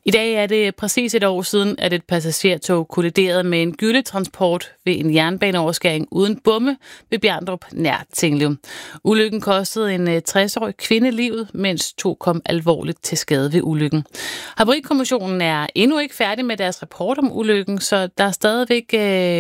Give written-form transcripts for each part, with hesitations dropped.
I dag er det præcis et år siden, at et passagertog kolliderede med en gylletransport ved en jernbaneoverskæring uden bomme ved Bjerndrup nær Tinglev. Ulykken kostede en 60-årig kvinde livet, mens 2 kom alvorligt til skade ved ulykken. Havarikommissionen er endnu ikke færdig med deres rapport om ulykken, så der er stadigvæk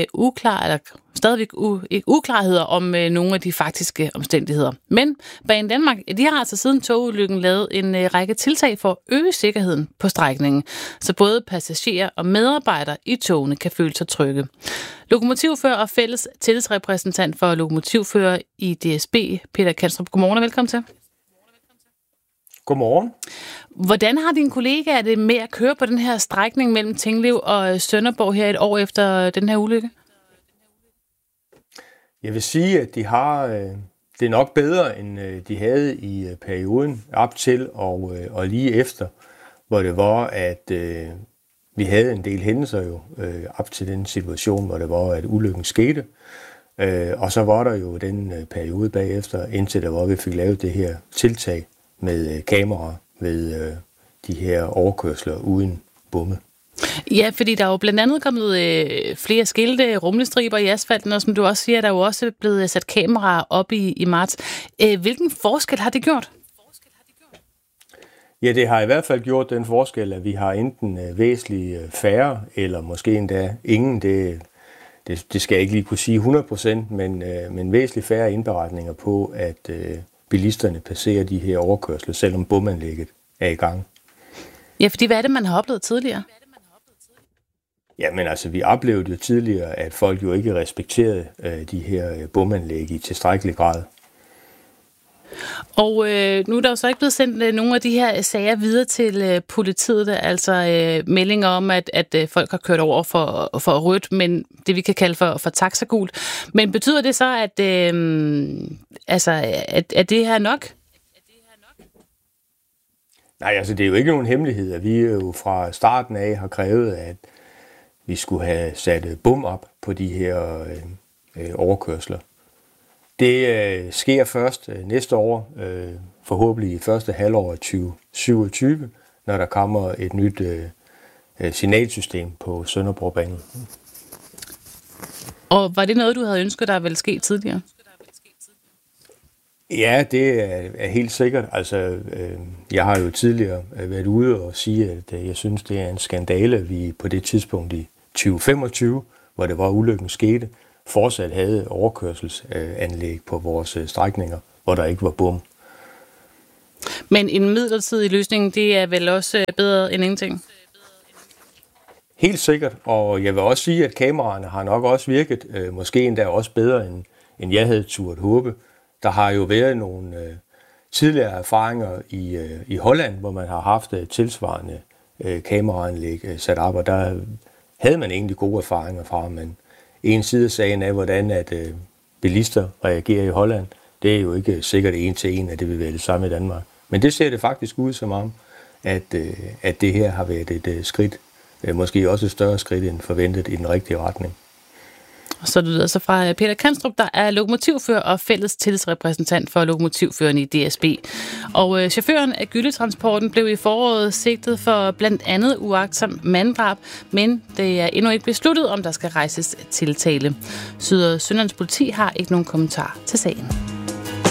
uklarheder om nogle af de faktiske omstændigheder. Men Banedanmark, de har altså siden togulykken lavet en række tiltag for at øge sikkerheden på strækningen, så både passagerer og medarbejdere i togene kan føle sig trygge. Lokomotivfører og fælles tillidsrepræsentant for lokomotivfører i DSB, Peter Kanstrup. Godmorgen og velkommen til. Godmorgen. Hvordan har dine kollegaer det med at køre på den her strækning mellem Tinglev og Sønderborg her et år efter den her ulykke? Jeg vil sige, at de har det nok bedre, end de havde i perioden op til og lige efter, hvor det var, at vi havde en del hændelser jo op til den situation, hvor det var, at ulykken skete. Og så var der jo den periode bagefter, indtil der var, vi fik lavet det her tiltag med kameraer ved de her overkørsler uden bomme. Ja, fordi der er jo blandt andet kommet flere skilte, rumlestriber i asfalten, og som du også siger, der er jo også blevet sat kameraer op i marts. Hvilken forskel har det gjort? Ja, det har i hvert fald gjort den forskel, at vi har enten væsentligt færre, eller måske endda ingen, det skal jeg ikke lige kunne sige 100%, men væsentligt færre indberetninger på, at bilisterne passerer de her overkørsler, selvom bomanlægget er i gang. Ja, fordi hvad er det, man har oplevet tidligere? Jamen altså, vi oplevede jo tidligere, at folk jo ikke respekterede de her bomanlæg i tilstrækkelig grad. Og nu er der jo så ikke blevet sendt nogle af de her sager videre til politiet, altså meldinger om, at folk har kørt over for rødt, men det vi kan kalde for taxagult. Men betyder det så, at det her nok? Nej, altså det er jo ikke nogen hemmelighed, at vi jo fra starten af har krævet, at vi skulle have sat bom op på de her overkørsler. Det sker først næste år, forhåbentlig i første halvår af 2027, når der kommer et nyt signalsystem på Sønderborgbanen. Og var det noget, du havde ønsket, der ville ske tidligere? Ja, det er helt sikkert. Altså, jeg har jo tidligere været ude og sige, at jeg synes, det er en skandale, at vi på det tidspunkt i 2025, hvor det var ulykken skete, fortsat havde overkørselsanlæg på vores strækninger, hvor der ikke var bom. Men en midlertidig løsning, det er vel også bedre end ingenting? Helt sikkert, og jeg vil også sige, at kameraerne har nok også virket, måske endda også bedre, end jeg havde turde håbe. Der har jo været nogle tidligere erfaringer i Holland, hvor man har haft tilsvarende kameraanlæg sat op, og der havde man egentlig gode erfaringer fra, men en side af sagen er, hvordan at bilister reagerer i Holland. Det er jo ikke sikkert en til en, at det vil være det samme i Danmark. Men det ser det faktisk ud som om, at det her har været et skridt, måske også et større skridt end forventet i den rigtige retning. Og så lyder altså fra Peter Kanstrup, der er lokomotivfører og fælles tillidsrepræsentant for lokomotivføreren i DSB. Og chaufføren af gylletransporten blev i foråret sigtet for blandt andet uagtsom manddrab, men det er endnu ikke besluttet, om der skal rejses tiltale. Syd- og Sønderjyllands politi har ikke nogen kommentar til sagen.